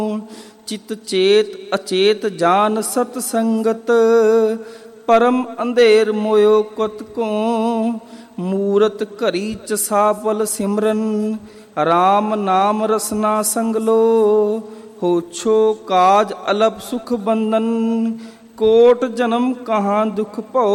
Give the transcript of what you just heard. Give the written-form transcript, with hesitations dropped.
ਚਿਤ ਚੇਤ ਅਚੇਤ ਜਾਨ ਸਤ ਸੰਗਤ, ਪਰਮ ਅੰਧੇਰ ਮੋਇਓ ਕੁਤ ਕੋ। ਮੂਰਤ ਘਰੀ ਚ ਸਾਫਲ ਸਿਮਰਨ, ਰਾਮ ਨਾਮ ਰਸਨਾ ਸੰਗ ਲੋ। ਹੋਛੋ ਕਾਜ ਅਲਪ ਸੁਖ ਬੰਦਨ, ਕੋਟ ਜਨਮ ਕਹਾਂ ਦੁਖ ਭਉ।